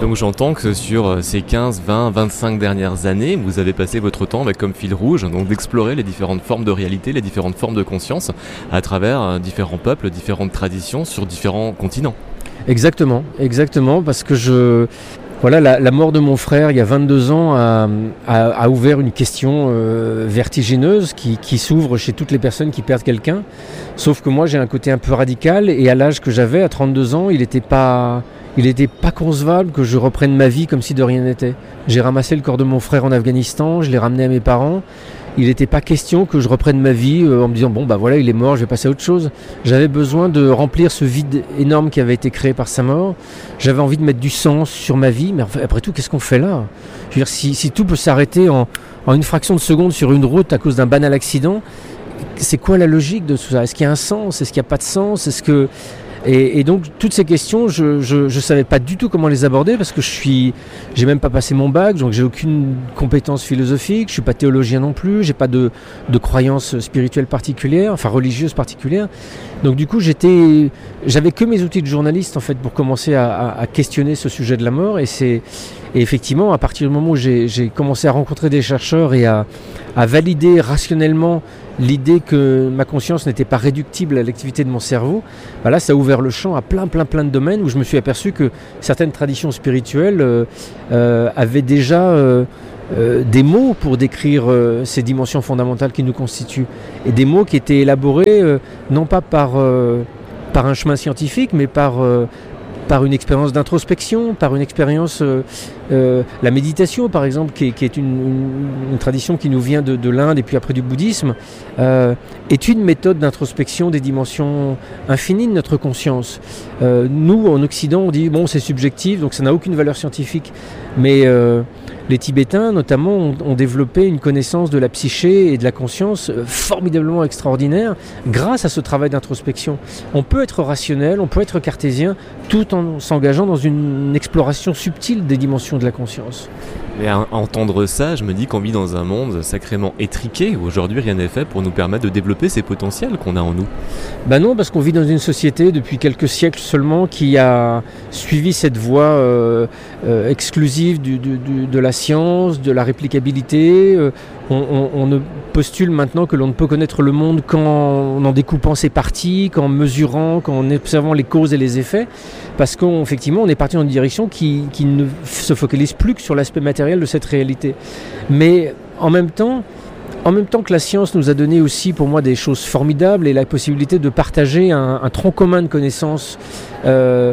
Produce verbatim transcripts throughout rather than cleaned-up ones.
Donc j'entends que sur ces quinze, vingt, vingt-cinq dernières années, vous avez passé votre temps avec comme fil rouge donc d'explorer les différentes formes de réalité, les différentes formes de conscience à travers différents peuples, différentes traditions sur différents continents. Exactement, exactement, parce que je... Voilà, la, la mort de mon frère il y a vingt-deux ans a, a, a ouvert une question euh, vertigineuse qui, qui s'ouvre chez toutes les personnes qui perdent quelqu'un. Sauf que moi j'ai un côté un peu radical et à l'âge que j'avais, à trente-deux ans, il n'était pas, il était pas concevable que je reprenne ma vie comme si de rien n'était. J'ai ramassé le corps de mon frère en Afghanistan, je l'ai ramené à mes parents. Il n'était pas question que je reprenne ma vie euh, en me disant bon bah voilà il est mort, je vais passer à autre chose. J'avais besoin de remplir ce vide énorme qui avait été créé par sa mort. J'avais envie de mettre du sens sur ma vie, mais après tout qu'est-ce qu'on fait là? Je veux dire si, si tout peut s'arrêter en, en une fraction de seconde sur une route à cause d'un banal accident, c'est quoi la logique de tout ça? Est-ce qu'il y a un sens? Est-ce qu'il n'y a pas de sens? Est-ce que Et, et donc toutes ces questions, je je je savais pas du tout comment les aborder parce que je suis, j'ai même pas passé mon bac, donc j'ai aucune compétence philosophique, je suis pas théologien non plus, j'ai pas de de croyance spirituelle particulière, enfin religieuse particulière. Donc du coup j'étais, j'avais que mes outils de journaliste en fait pour commencer à, à, à questionner ce sujet de la mort et c'est et effectivement à partir du moment où j'ai j'ai commencé à rencontrer des chercheurs et à à valider rationnellement l'idée que ma conscience n'était pas réductible à l'activité de mon cerveau, bah là ça a ouvert le champ à plein plein plein de domaines où je me suis aperçu que certaines traditions spirituelles euh, euh, avaient déjà euh, euh, des mots pour décrire euh, ces dimensions fondamentales qui nous constituent et des mots qui étaient élaborés euh, non pas par, euh, par un chemin scientifique mais par euh, par une expérience d'introspection, par une expérience, euh, euh, la méditation par exemple, qui est, qui est une, une, une tradition qui nous vient de, de l'Inde et puis après du bouddhisme, euh, est une méthode d'introspection des dimensions infinies de notre conscience. Euh, nous, en Occident, on dit bon, c'est subjectif, donc ça n'a aucune valeur scientifique, mais euh, les Tibétains, notamment, ont, ont développé une connaissance de la psyché et de la conscience euh, formidablement extraordinaire grâce à ce travail d'introspection. On peut être rationnel, on peut être cartésien, tout en s'engageant dans une exploration subtile des dimensions de la conscience. Mais à entendre ça, je me dis qu'on vit dans un monde sacrément étriqué où aujourd'hui rien n'est fait pour nous permettre de développer ces potentiels qu'on a en nous. Ben non, parce qu'on vit dans une société depuis quelques siècles seulement qui a suivi cette voie euh, euh, exclusive du, du, du, de la science, de la réplicabilité. Euh, on, on, on ne postule maintenant que l'on ne peut connaître le monde qu'en en découpant ses parties, qu'en mesurant, qu'en observant les causes et les effets, parce qu'effectivement on est parti dans une direction qui, qui ne se focalise plus que sur l'aspect matériel de cette réalité. Mais en même temps, en même temps que la science nous a donné aussi pour moi des choses formidables et la possibilité de partager un, un tronc commun de connaissances euh,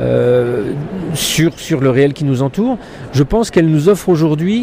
euh, sur, sur le réel qui nous entoure, je pense qu'elle nous offre aujourd'hui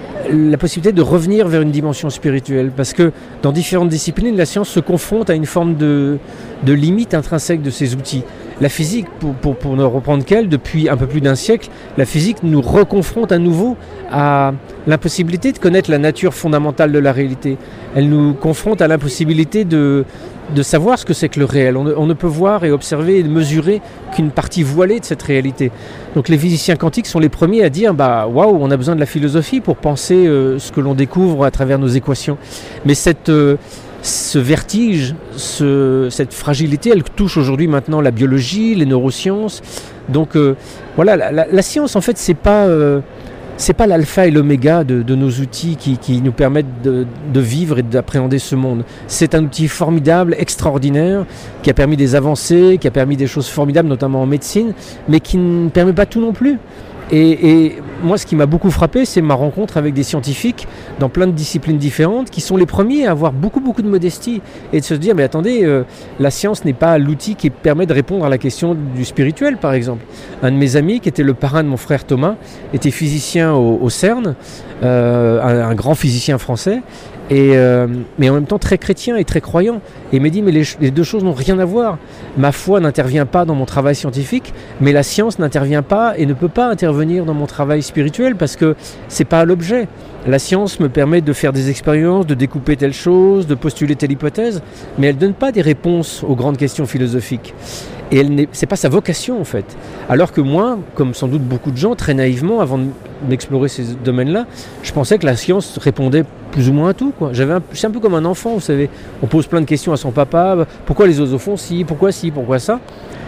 la possibilité de revenir vers une dimension spirituelle, parce que dans différentes disciplines, la science se confronte à une forme de, de limite intrinsèque de ces outils. La physique, pour, pour, pour ne reprendre qu'elle, depuis un peu plus d'un siècle, la physique nous reconfronte à nouveau à l'impossibilité de connaître la nature fondamentale de la réalité. Elle nous confronte à l'impossibilité de, de savoir ce que c'est que le réel. On ne, on ne peut voir et observer et mesurer qu'une partie voilée de cette réalité. Donc les physiciens quantiques sont les premiers à dire bah waouh, on a besoin de la philosophie pour penser euh, ce que l'on découvre à travers nos équations. Mais cette euh, ce vertige, ce, cette fragilité, elle touche aujourd'hui maintenant la biologie, les neurosciences. Donc euh, voilà, la, la, la science en fait c'est pas euh, c'est pas l'alpha et l'oméga de, de nos outils qui, qui nous permettent de, de vivre et d'appréhender ce monde. C'est un outil formidable, extraordinaire, qui a permis des avancées, qui a permis des choses formidables, notamment en médecine, mais qui ne permet pas tout non plus. Et, et moi, ce qui m'a beaucoup frappé, c'est ma rencontre avec des scientifiques dans plein de disciplines différentes qui sont les premiers à avoir beaucoup, beaucoup de modestie et de se dire, mais attendez, euh, la science n'est pas l'outil qui permet de répondre à la question du spirituel, par exemple. Un de mes amis, qui était le parrain de mon frère Thomas, était physicien au, au CERN, euh, un, un grand physicien français, et, euh, mais en même temps très chrétien et très croyant. Et il m'a dit, mais les, les deux choses n'ont rien à voir. Ma foi n'intervient pas dans mon travail scientifique, mais la science n'intervient pas et ne peut pas intervenir dans mon travail spirituel parce que c'est pas l'objet. La science me permet de faire des expériences, de découper telle chose, de postuler telle hypothèse, mais elle ne donne pas des réponses aux grandes questions philosophiques. Et elle n'est, c'est pas sa vocation en fait. Alors que moi, comme sans doute beaucoup de gens, très naïvement, avant d'explorer ces domaines-là, je pensais que la science répondait plus ou moins à tout, quoi. J'avais un, c'est un peu comme un enfant, vous savez. On pose plein de questions à son papa. Pourquoi les oiseaux font ci? Pourquoi ci? Pourquoi ça?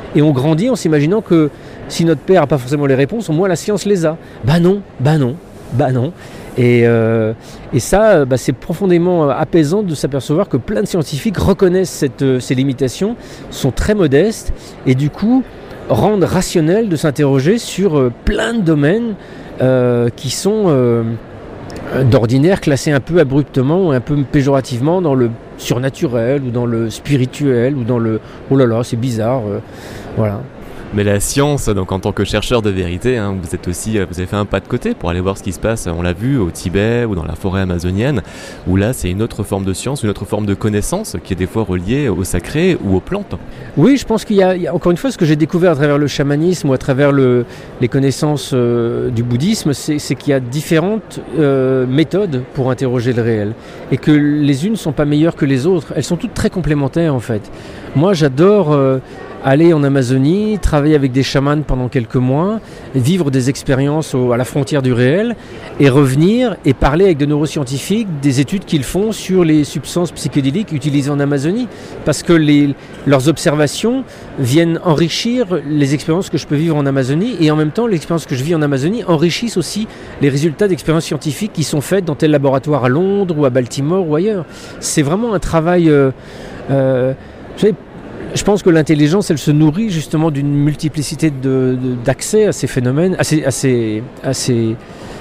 Et on grandit en s'imaginant que si notre père n'a pas forcément les réponses, au moins la science les a. Bah non, bah non, bah non. Et, euh, et ça, bah, c'est profondément apaisant de s'apercevoir que plein de scientifiques reconnaissent cette, euh, ces limitations, sont très modestes et du coup rendent rationnel de s'interroger sur euh, plein de domaines euh, qui sont euh, d'ordinaire classés un peu abruptement ou un peu péjorativement dans le surnaturel ou dans le spirituel ou dans le « oh là là, c'est bizarre euh, ». Voilà. Mais la science, donc en tant que chercheur de vérité, hein, vous êtes aussi, vous avez fait un pas de côté pour aller voir ce qui se passe, on l'a vu au Tibet ou dans la forêt amazonienne, où là c'est une autre forme de science, une autre forme de connaissance qui est des fois reliée au sacré ou aux plantes. Oui, je pense qu'il y a, il y a encore une fois, ce que j'ai découvert à travers le chamanisme ou à travers le, les connaissances euh, du bouddhisme, c'est, c'est qu'il y a différentes euh, méthodes pour interroger le réel et que les unes ne sont pas meilleures que les autres, elles sont toutes très complémentaires en fait. Moi j'adore... Euh, aller en Amazonie, travailler avec des chamans pendant quelques mois, vivre des expériences au, à la frontière du réel et revenir et parler avec des neuroscientifiques des études qu'ils font sur les substances psychédéliques utilisées en Amazonie parce que les, leurs observations viennent enrichir les expériences que je peux vivre en Amazonie et en même temps l'expérience que je vis en Amazonie enrichissent aussi les résultats d'expériences scientifiques qui sont faites dans tel laboratoire à Londres ou à Baltimore ou ailleurs. C'est vraiment un travail... Euh, euh, vous savez, je pense que l'intelligence, elle se nourrit justement d'une multiplicité de, de, d'accès à ces phénomènes, à, ces, à, ces, à, ces,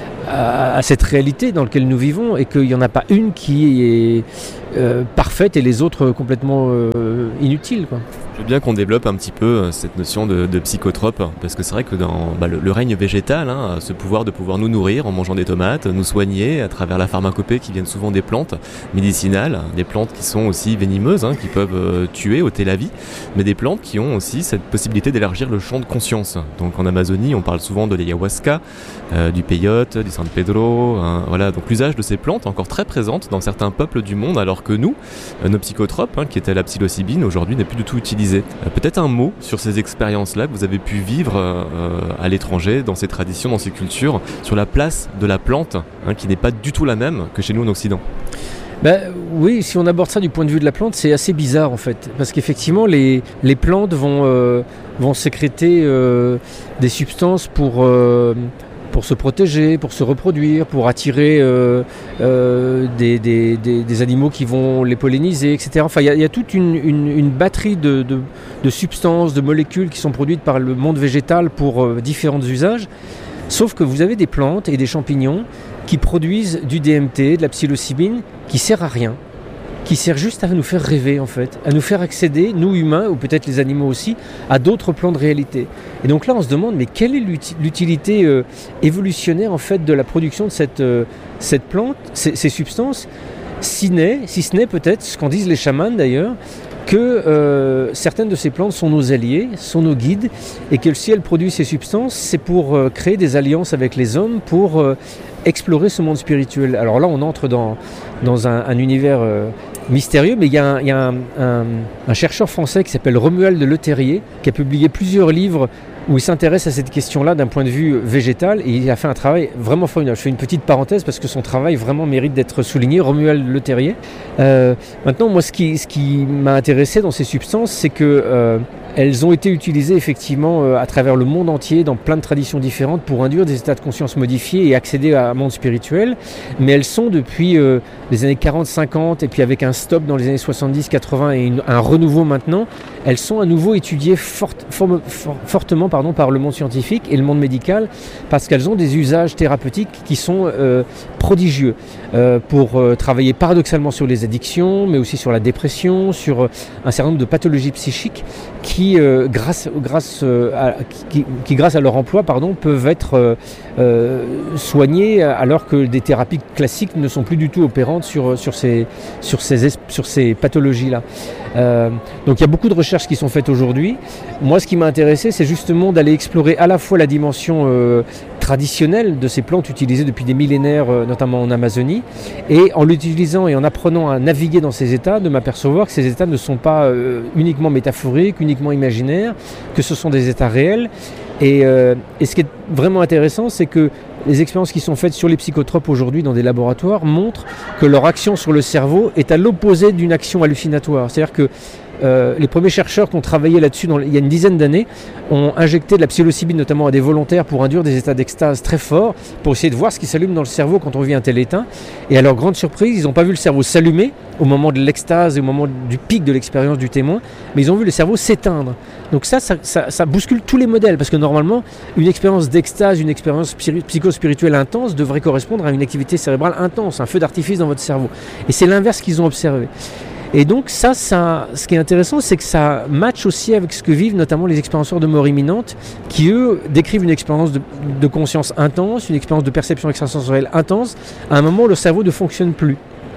à, à cette réalité dans laquelle nous vivons et qu'il n'y en a pas une qui est euh, parfaite et les autres complètement euh, inutiles, quoi. Je veux bien qu'on développe un petit peu cette notion de, de psychotrope, parce que c'est vrai que dans bah, le, le règne végétal, hein, ce pouvoir de pouvoir nous nourrir en mangeant des tomates, nous soigner à travers la pharmacopée qui viennent souvent des plantes médicinales, des plantes qui sont aussi venimeuses, hein, qui peuvent euh, tuer, ôter la vie, mais des plantes qui ont aussi cette possibilité d'élargir le champ de conscience. Donc en Amazonie, on parle souvent de l'ayahuasca, euh, du peyote, du San Pedro, hein, voilà. Donc l'usage de ces plantes est encore très présente dans certains peuples du monde, alors que nous, euh, nos psychotropes, hein, qui étaient la psilocybine, aujourd'hui n'est plus du tout utilisé. Euh, peut-être un mot sur ces expériences-là que vous avez pu vivre euh, à l'étranger, dans ces traditions, dans ces cultures, sur la place de la plante, hein, qui n'est pas du tout la même que chez nous en Occident. Ben, oui, si on aborde ça du point de vue de la plante, c'est assez bizarre en fait, parce qu'effectivement les, les plantes vont, euh, vont sécréter euh, des substances pour... Euh, pour se protéger, pour se reproduire, pour attirer euh, euh, des, des, des, des animaux qui vont les polliniser, et cetera. Enfin, il y, y a toute une, une, une batterie de, de, de substances, de molécules qui sont produites par le monde végétal pour euh, différents usages. Sauf que vous avez des plantes et des champignons qui produisent du D M T, de la psilocybine, qui sert à rien, qui sert juste à nous faire rêver en fait, à nous faire accéder, nous humains, ou peut-être les animaux aussi, à d'autres plans de réalité. Et donc là on se demande, mais quelle est l'utilité euh, évolutionnaire en fait de la production de cette, euh, cette plante, ces, ces substances, si, n'est, si ce n'est peut-être ce qu'en disent les chamans d'ailleurs, que euh, certaines de ces plantes sont nos alliés, sont nos guides, et que si elles produisent ces substances, c'est pour euh, créer des alliances avec les hommes, pour euh, explorer ce monde spirituel. Alors là, on entre dans, dans un, un univers euh, mystérieux, mais il y a, un, il y a un, un, un chercheur français qui s'appelle Romuald Le Terrier, qui a publié plusieurs livres où il s'intéresse à cette question-là d'un point de vue végétal, et il a fait un travail vraiment formidable. Je fais une petite parenthèse parce que son travail vraiment mérite d'être souligné, Romuald Le Terrier. Euh, maintenant, moi, ce qui, ce qui m'a intéressé dans ces substances, c'est que euh, elles ont été utilisées effectivement euh, à travers le monde entier, dans plein de traditions différentes, pour induire des états de conscience modifiés et accéder à un monde spirituel. Mais elles sont depuis euh, les années quarante cinquante, et puis avec un stop dans les années soixante-dix quatre-vingts et une, un renouveau maintenant, elles sont à nouveau étudiées fort, for, for, fortement pardon, par le monde scientifique et le monde médical, parce qu'elles ont des usages thérapeutiques qui sont euh, prodigieux euh, pour euh, travailler paradoxalement sur les addictions, mais aussi sur la dépression, sur euh, un certain nombre de pathologies psychiques qui, euh, grâce, grâce, euh, à, qui, qui, grâce à leur emploi, pardon, peuvent être euh, euh, soignées, alors que des thérapies classiques ne sont plus du tout opérantes sur, sur, ces, sur, ces, sur ces pathologies-là. Euh, donc il y a beaucoup de recherches qui sont faites aujourd'hui. Moi, ce qui m'a intéressé, c'est justement d'aller explorer à la fois la dimension euh, traditionnelle de ces plantes utilisées depuis des millénaires, euh, notamment en Amazonie, et en l'utilisant et en apprenant à naviguer dans ces états, de m'apercevoir que ces états ne sont pas euh, uniquement métaphoriques, uniquement imaginaires, que ce sont des états réels. Et, euh, et ce qui est vraiment intéressant, c'est que les expériences qui sont faites sur les psychotropes aujourd'hui dans des laboratoires montrent que leur action sur le cerveau est à l'opposé d'une action hallucinatoire. C'est-à-dire que euh, les premiers chercheurs qui ont travaillé là-dessus dans, il y a une dizaine d'années ont injecté de la psilocybine notamment à des volontaires pour induire des états d'extase très forts, pour essayer de voir ce qui s'allume dans le cerveau quand on vit un tel état. Et à leur grande surprise, ils n'ont pas vu le cerveau s'allumer au moment de l'extase et au moment du pic de l'expérience du témoin, mais ils ont vu le cerveau s'éteindre. Donc ça, ça, ça, ça bouscule tous les modèles, parce que normalement, une expérience d'extase, une expérience psychospirituelle intense devrait correspondre à une activité cérébrale intense, un feu d'artifice dans votre cerveau. Et c'est l'inverse qu'ils ont observé. Et donc ça, ça, ce qui est intéressant, c'est que ça matche aussi avec ce que vivent notamment les expérienceurs de mort imminente, qui eux décrivent une expérience de, de conscience intense, une expérience de perception extrasensorielle intense, à un moment où le cerveau ne fonctionne plus.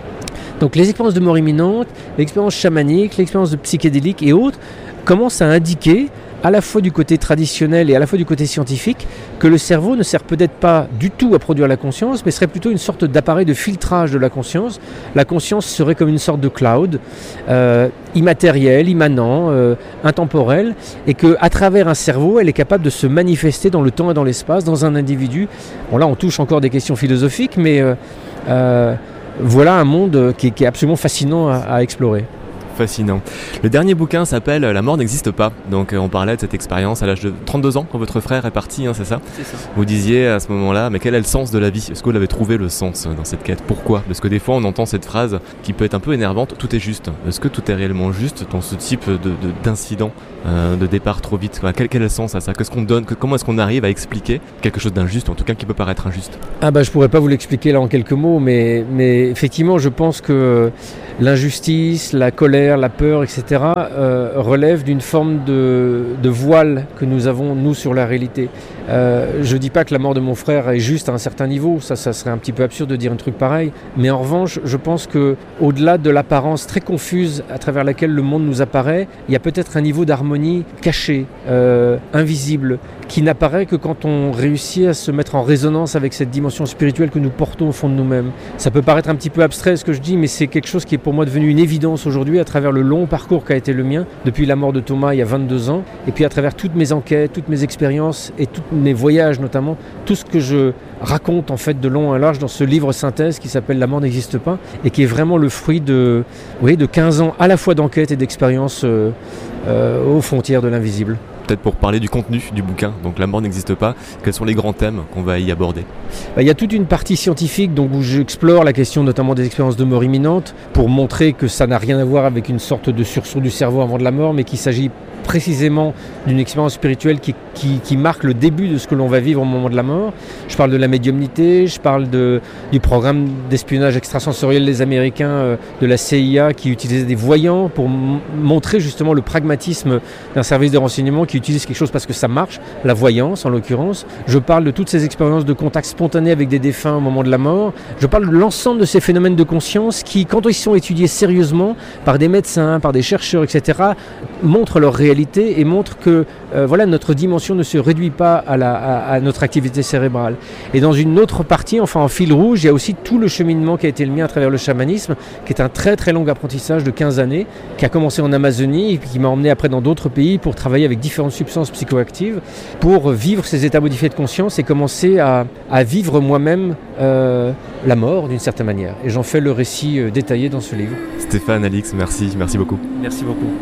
Donc les expériences de mort imminente, l'expérience chamanique, l'expérience de psychédélique et autres commencent à indiquer, à la fois du côté traditionnel et à la fois du côté scientifique, que le cerveau ne sert peut-être pas du tout à produire la conscience, mais serait plutôt une sorte d'appareil de filtrage de la conscience. La conscience serait comme une sorte de cloud, euh, immatériel, immanent, euh, intemporel, et qu'à travers un cerveau, elle est capable de se manifester dans le temps et dans l'espace, dans un individu. Bon là, on touche encore des questions philosophiques, mais euh, euh, voilà un monde qui est, qui est absolument fascinant à, à explorer. Fascinant. Le dernier bouquin s'appelle « La mort n'existe pas ». Donc euh, on parlait de cette expérience à l'âge de trente-deux ans quand votre frère est parti, hein, c'est ça ? C'est ça. Vous disiez à ce moment-là, mais quel est le sens de la vie ? Est-ce que vous l'avez trouvé le sens dans cette quête ? Pourquoi ? Parce que des fois on entend cette phrase qui peut être un peu énervante, tout est juste. Est-ce que tout est réellement juste dans ce type de, de, d'incident, euh, de départ trop vite ? Quel, quel est le sens à ça ? Qu'est-ce qu'on donne ? Comment est-ce qu'on arrive à expliquer quelque chose d'injuste, en tout cas qui peut paraître injuste ? Ah bah je pourrais pas vous l'expliquer là en quelques mots, mais, mais effectivement je pense que l'injustice, la colère, la peur, et cetera euh, relèvent d'une forme de, de voile que nous avons, nous, sur la réalité. Euh, je ne dis pas que la mort de mon frère est juste à un certain niveau, ça, ça serait un petit peu absurde de dire un truc pareil, mais en revanche, je pense qu'au-delà de l'apparence très confuse à travers laquelle le monde nous apparaît, il y a peut-être un niveau d'harmonie caché, euh, invisible, qui n'apparaît que quand on réussit à se mettre en résonance avec cette dimension spirituelle que nous portons au fond de nous-mêmes. Ça peut paraître un petit peu abstrait ce que je dis, mais c'est quelque chose qui est pour moi devenu une évidence aujourd'hui à travers le long parcours qu'a été le mien, depuis la mort de Thomas il y a vingt-deux ans, et puis à travers toutes mes enquêtes, toutes mes expériences et tous mes voyages notamment, tout ce que je raconte en fait de long en large dans ce livre synthèse qui s'appelle « La mort n'existe pas » et qui est vraiment le fruit de, oui, de quinze ans à la fois d'enquête et d'expérience euh, euh, aux frontières de l'invisible. Peut-être pour parler du contenu du bouquin, donc la mort n'existe pas, quels sont les grands thèmes qu'on va y aborder ? Il y a toute une partie scientifique donc, où j'explore la question notamment des expériences de mort imminente pour montrer que ça n'a rien à voir avec une sorte de sursaut du cerveau avant de la mort, mais qu'il s'agit précisément d'une expérience spirituelle qui, qui, qui marque le début de ce que l'on va vivre au moment de la mort. Je parle de la médiumnité, je parle de, du programme d'espionnage extrasensoriel des Américains, euh, de la C I A, qui utilisait des voyants pour m- montrer justement le pragmatisme d'un service de renseignement qui utilise quelque chose parce que ça marche, la voyance en l'occurrence. Je parle de toutes ces expériences de contact spontané avec des défunts au moment de la mort. Je parle de l'ensemble de ces phénomènes de conscience qui, quand ils sont étudiés sérieusement par des médecins, par des chercheurs, et cetera, montrent leur réalité et montrent que euh, voilà, notre dimension ne se réduit pas à, la, à, à notre activité cérébrale. Et dans une autre partie, enfin en fil rouge, il y a aussi tout le cheminement qui a été le mien à travers le chamanisme, qui est un très très long apprentissage de quinze années, qui a commencé en Amazonie et puis qui m'a emmené après dans d'autres pays pour travailler avec différentes substances psychoactives, pour vivre ces états modifiés de conscience et commencer à, à vivre moi-même euh, la mort d'une certaine manière. Et j'en fais le récit euh, détaillé dans ce livre. Stéphane, Alix, merci, merci beaucoup. Merci beaucoup.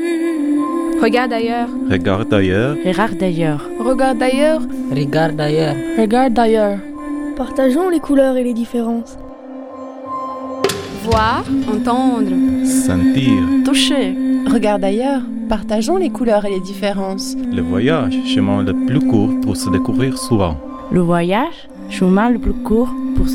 Regarde ailleurs. Regarde ailleurs. Regarde d'ailleurs. Regarde ailleurs. Regarde d'ailleurs. Regarde ailleurs. Partageons les couleurs et les différences. Voir, entendre. Sentir. Toucher. Regarde ailleurs. Partageons les couleurs et les différences. Le voyage, chemin le plus court pour se découvrir souvent. Le voyage, chemin le plus court pour